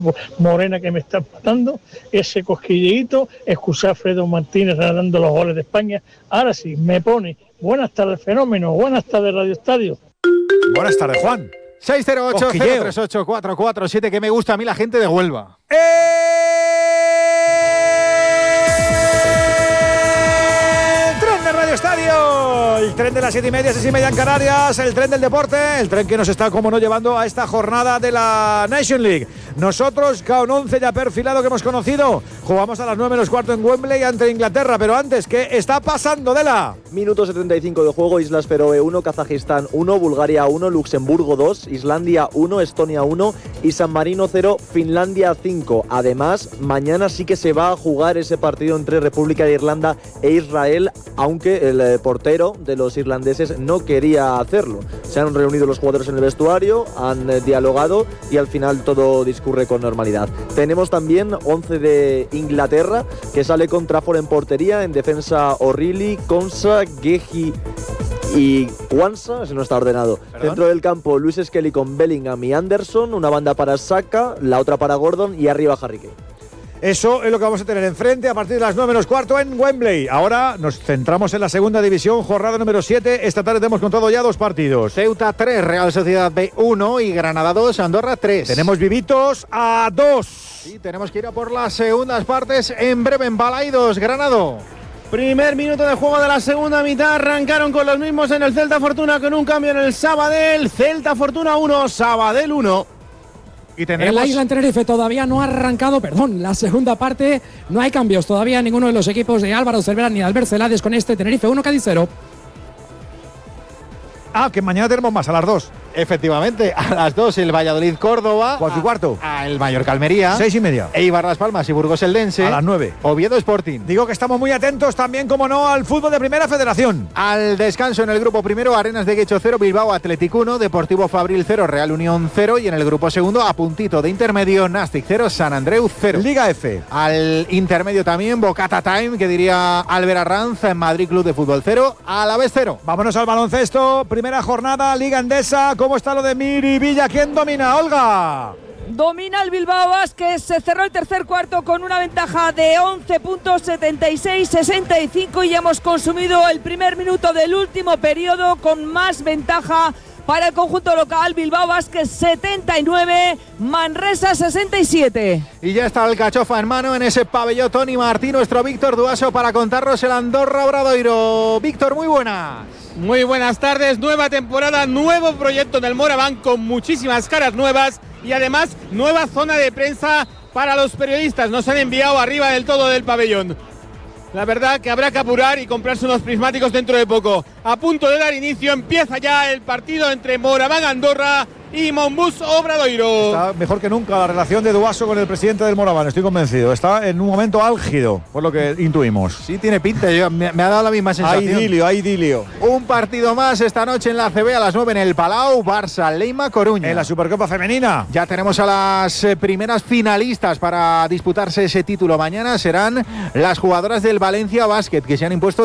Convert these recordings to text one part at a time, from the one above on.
morena que me está matando, ese cosquilleíto, excusar a Alfredo Martínez dando los goles de España. Ahora sí, me pone buenas tardes, fenómeno, buenas tardes, Radio Estadio. Buenas tardes, Juan. 608-038-447, que me gusta a mí la gente de Huelva. ¡Tren de Radio Estadio! El tren de las 7:30, 6:30 en Canarias, el tren del deporte, el tren que nos está, como no, llevando a esta jornada de la Nation League. Nosotros, con 11 ya perfilado que hemos conocido, jugamos a las 9:15 en Wembley ante Inglaterra, pero antes, ¿qué está pasando, Dela? Minuto 75 de juego, Islas Feroe 1, Kazajistán 1, Bulgaria 1, Luxemburgo 2, Islandia 1, Estonia 1 y San Marino 0, Finlandia 5. Además, mañana sí que se va a jugar ese partido entre República de Irlanda e Israel, aunque el portero de los irlandeses no quería hacerlo. Se han reunido los jugadores en el vestuario, han dialogado y al final todo discurre con normalidad. Tenemos también 11 de Inglaterra, que sale con Trafford en portería, en defensa O'Reilly, Konsa, Gehi y Kwanza, ese no está ordenado. ¿Perdón? Dentro del campo, Luis Skelly con Bellingham y Anderson, una banda para Saka, la otra para Gordon y arriba Harry Kane. Eso es lo que vamos a tener enfrente a partir de las 9:15 en Wembley. Ahora nos centramos en la segunda división, jornada número 7. Esta tarde tenemos contado ya 2 partidos. Ceuta 3, Real Sociedad B 1 y Granada 2, Andorra 3. Tenemos vivitos a 2. Sí, tenemos que ir a por las segundas partes en breve en Balaidos, Granado. Primer minuto de juego de la segunda mitad. Arrancaron con los mismos en el Celta Fortuna con un cambio en el Sabadell. Celta Fortuna 1, Sabadell 1. Y tendremos... En la isla en Tenerife todavía no ha arrancado, la segunda parte. No hay cambios todavía en ninguno de los equipos de Álvaro Cervera ni de Albert Celades con este Tenerife 1, Cádiz 0. Que mañana tenemos más, a las 2. Efectivamente, a las 2 el Valladolid-Córdoba. 4:15. El Mallorca-Almería. 6:30. Eibar Las Palmas y Burgos-Eldense. A las 9. Oviedo Sporting. Digo que estamos muy atentos también, como no, al fútbol de Primera Federación. Al descanso en el grupo primero, Arenas de Guecho 0, Bilbao Athletic 1, Deportivo Fabril 0, Real Unión 0 y en el grupo segundo, a puntito de intermedio, Nastic 0, San Andreu 0. Liga F. Al intermedio también, Bocata Time, que diría Albert Arranz, en Madrid Club de Fútbol 0, Alavés 0. Vámonos al baloncesto, primera jornada, Liga Endesa. ¿Cómo está lo de Miribilla? ¿Quién domina, Olga? Domina el Bilbao Basket, se cerró el tercer cuarto con una ventaja de 11 puntos, 76-65 y ya hemos consumido el primer minuto del último periodo con más ventaja para el conjunto local. Bilbao Basket 79, Manresa 67. Y ya está el cachofa en mano en ese pabellón. Tony Martín, nuestro Víctor Duaso, para contarnos el Andorra Obradoiro. Víctor, muy buenas. Muy buenas tardes, nueva temporada, nuevo proyecto en el Moraván con muchísimas caras nuevas y además nueva zona de prensa para los periodistas. Nos han enviado arriba del todo del pabellón. La verdad que habrá que apurar y comprarse unos prismáticos dentro de poco. A punto de dar inicio, empieza ya el partido entre Moraván Andorra y Monbus Obradoiro. Está mejor que nunca la relación de Duaso con el presidente del Moraván, estoy convencido. Está en un momento álgido, por lo que intuimos. Sí, tiene pinta, me ha dado la misma sensación. Hay idilio. Un partido más esta noche en la ACB a las 9 en el Palau, Barça, Leima, Coruña. En la Supercopa Femenina. Ya tenemos a las primeras finalistas para disputarse ese título. Mañana serán las jugadoras del Valencia Basket, que se han impuesto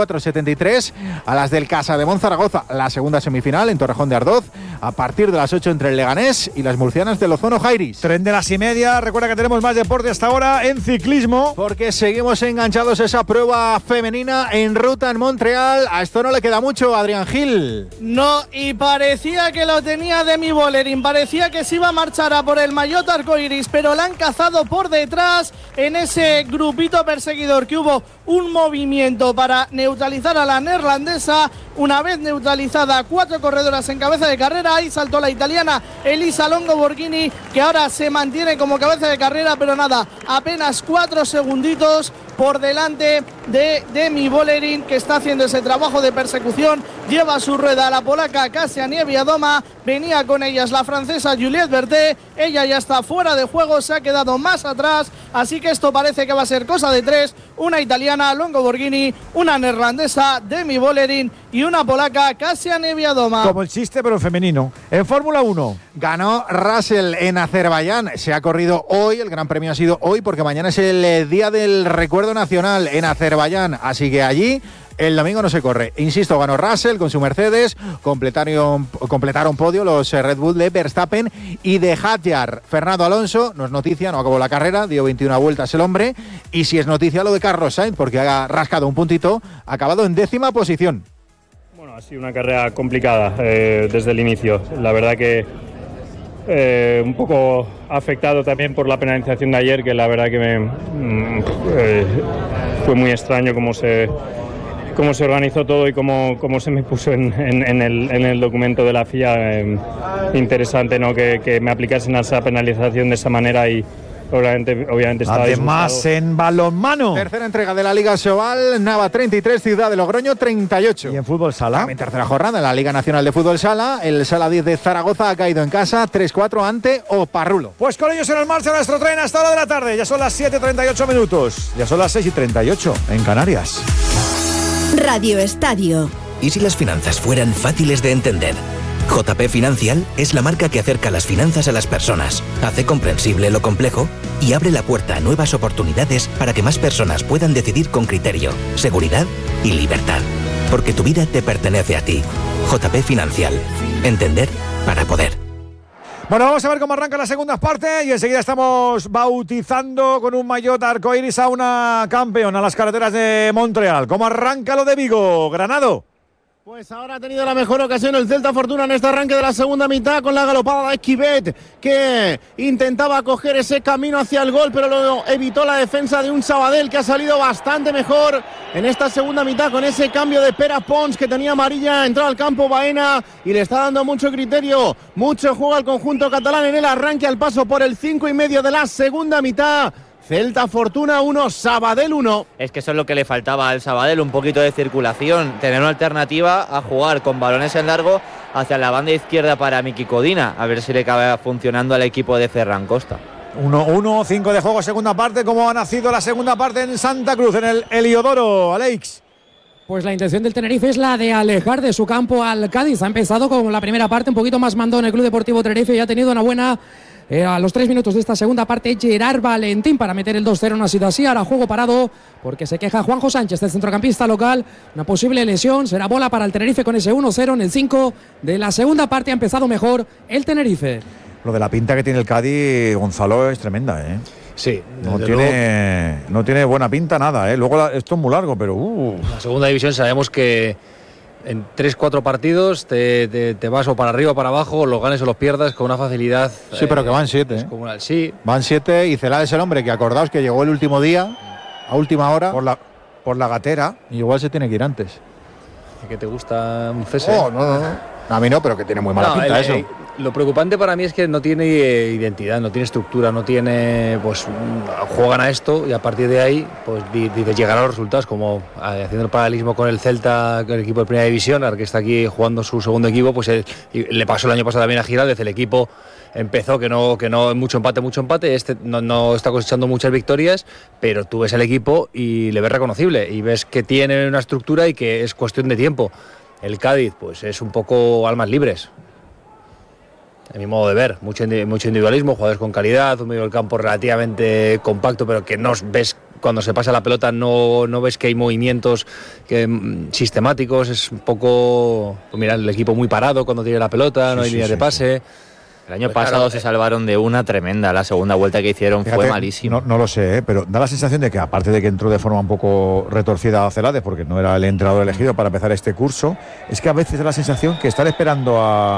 84-73 a las del Casademont Zaragoza. La segunda semifinal en Torrejón de Ardoz, a partir de las 8 entre el Leganés y las murcianas del Ozono Jairis. Tren de las 1:30. Recuerda que tenemos más deporte hasta ahora en ciclismo, porque seguimos enganchados a esa prueba femenina en ruta en Montreal. A esto no le queda mucho, Adrián Gil. No, y parecía que lo tenía Demi Vollering, parecía que se iba a marchar a por el maillot arcoiris, pero la han cazado por detrás en ese grupito perseguidor, que hubo un movimiento para neutralizar a la neerlandesa. Una vez neutralizada, 4 corredoras en cabeza de carrera, ahí saltó la italiana Elisa Longo Borghini, que ahora se mantiene como cabeza de carrera, pero nada, apenas 4 segunditos por delante de Demi Vollering, que está haciendo ese trabajo de persecución. Lleva su rueda a la polaca Kasia Niewiadoma, venía con ellas la francesa Juliette Berthet, ella ya está fuera de juego, se ha quedado más atrás, así que esto parece que va a ser cosa de 3, una italiana Longo Borghini, una neerlandesa Demi Vollering y una polaca Kasia Niewiadoma. Como el chiste, pero en femenino. En Fórmula 1. Ganó Russell en Azerbaiyán. Se ha corrido hoy, el Gran Premio ha sido hoy, porque mañana es el Día del Recuerdo Nacional en Azerbaiyán. Así que allí El domingo no se corre. Insisto, ganó Russell con su Mercedes, completaron podio los Red Bull de Verstappen y de Hadjar. Fernando Alonso, no es noticia, no acabó la carrera, dio 21 vueltas el hombre, y si es noticia lo de Carlos Sainz, porque ha rascado un puntito, ha acabado en 10ª posición. Bueno, ha sido una carrera complicada desde el inicio. La verdad que un poco afectado también por la penalización de ayer, que la verdad que fue muy extraño cómo se organizó todo y cómo se me puso en el documento de la FIA. Interesante, ¿no?, que me aplicasen a esa penalización de esa manera, y obviamente estaba además disgustado. En balonmano. Tercera entrega de la Liga Sobal, Nava 33, Ciudad de Logroño 38. ¿Y en fútbol sala? También tercera jornada en la Liga Nacional de Fútbol Sala. El Sala 10 de Zaragoza ha caído en casa 3-4 ante Oparrulo. Pues con ellos en el marcha nuestro tren hasta la hora de la tarde. Ya son las 7:38 minutos. Ya son las 6:38 en Canarias. Radio Estadio. ¿Y si las finanzas fueran fáciles de entender? JP Financial es la marca que acerca las finanzas a las personas, hace comprensible lo complejo y abre la puerta a nuevas oportunidades para que más personas puedan decidir con criterio, seguridad y libertad. Porque tu vida te pertenece a ti. JP Financial. Entender para poder. Bueno, vamos a ver cómo arranca la segunda parte y enseguida estamos bautizando con un maillot arcoiris a una campeona a las carreteras de Montreal. ¿Cómo arranca lo de Vigo, Granado? Pues ahora ha tenido la mejor ocasión el Celta Fortuna en este arranque de la segunda mitad con la galopada de Esquivet, que intentaba coger ese camino hacia el gol, pero lo evitó la defensa de un Sabadell que ha salido bastante mejor en esta segunda mitad con ese cambio de Pera Pons, que tenía amarilla, entró al campo Baena y le está dando mucho criterio, mucho juego al conjunto catalán en el arranque al paso por el 5,5 de la segunda mitad. Celta Fortuna 1, Sabadell 1. Es que eso es lo que le faltaba al Sabadell, un poquito de circulación, tener una alternativa a jugar con balones en largo hacia la banda izquierda para Miki Codina, a ver si le acaba funcionando al equipo de Ferran Costa. 1-1, 5 de juego, segunda parte. ¿Cómo ha nacido la segunda parte en Santa Cruz, en el Heliodoro, Alex? Pues la intención del Tenerife es la de alejar de su campo al Cádiz. Ha empezado con la primera parte un poquito más mandón el Club Deportivo Tenerife y ha tenido una buena... a los 3 minutos de esta segunda parte, Gerard Valentín para meter el 2-0. No ha sido así, ahora juego parado porque se queja Juanjo Sánchez, el centrocampista local. Una posible lesión, será bola para el Tenerife con ese 1-0 en el 5 de la segunda parte. Ha empezado mejor el Tenerife. Lo de la pinta que tiene el Cádiz, Gonzalo, es tremenda, ¿eh? Sí, no tiene buena pinta nada, ¿eh? Luego esto es muy largo, pero... La segunda división sabemos que en 3-4 partidos te vas o para arriba o para abajo, los ganes o los pierdas con una facilidad. Sí, pero que van 7. Sí. Van 7 y Celades es el hombre que acordaos que llegó el último día, a última hora. Por la gatera. Y igual se tiene que ir antes. ¿Que te gusta un cese? No. A mí no, pero que tiene muy mala pinta eso. Lo preocupante para mí es que no tiene identidad, no tiene estructura, no tiene, pues juegan a esto y a partir de ahí pues llegar a los resultados, como haciendo el paralelismo con el Celta, con el equipo de primera división, ahora que está aquí jugando su segundo equipo, pues le pasó el año pasado también a Giraldez, el equipo empezó que no mucho empate, este no está cosechando muchas victorias, pero tú ves el equipo y le ves reconocible y ves que tiene una estructura y que es cuestión de tiempo. El Cádiz pues es un poco almas libres, a mi modo de ver, mucho individualismo, jugadores con calidad, un medio del campo relativamente compacto, pero que no ves cuando se pasa la pelota, no ves que hay movimientos sistemáticos, es un poco, pues mira, el equipo muy parado cuando tiene la pelota, no hay líneas de pase. El año pasado se salvaron de una tremenda, la segunda vuelta que hicieron fue malísimo. No lo sé, pero da la sensación de que, aparte de que entró de forma un poco retorcida a Celades, porque no era el entrenador elegido para empezar este curso, es que a veces da la sensación que están esperando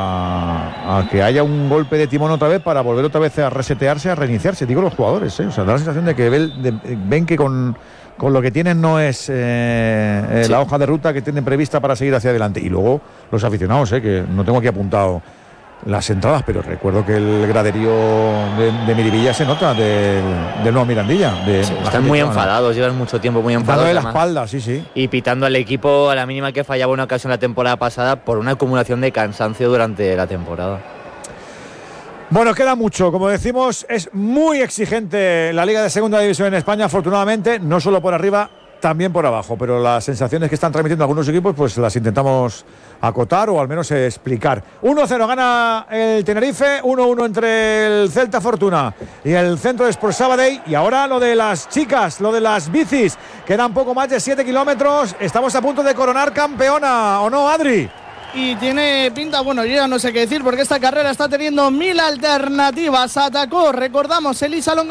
a que haya un golpe de timón otra vez para volver otra vez a resetearse, a reiniciarse, digo los jugadores, ¿eh? O sea, da la sensación de que ven que con lo que tienen no es la hoja de ruta que tienen prevista para seguir hacia adelante. Y luego los aficionados, que no tengo aquí apuntado las entradas, pero recuerdo que el graderío de Miribilla se nota del nuevo Mirandilla. Están muy enfadados, llevan mucho tiempo muy enfadados. Dándole la espalda, sí. Y pitando al equipo a la mínima que fallaba una ocasión la temporada pasada por una acumulación de cansancio durante la temporada. Bueno, queda mucho. Como decimos, es muy exigente la Liga de Segunda División en España, afortunadamente, no solo por arriba, también por abajo, pero las sensaciones que están transmitiendo algunos equipos pues las intentamos acotar o al menos explicar. 1-0 gana el Tenerife, 1-1 entre el Celta Fortuna y el Centro de Sport Sabadell. Y ahora lo de las chicas, lo de las bicis, quedan poco más de 7 kilómetros, estamos a punto de coronar campeona, ¿o no, Adri? Y tiene pinta, bueno, yo ya no sé qué decir porque esta carrera está teniendo 1000 alternativas. Atacó, recordamos, Elisa Longo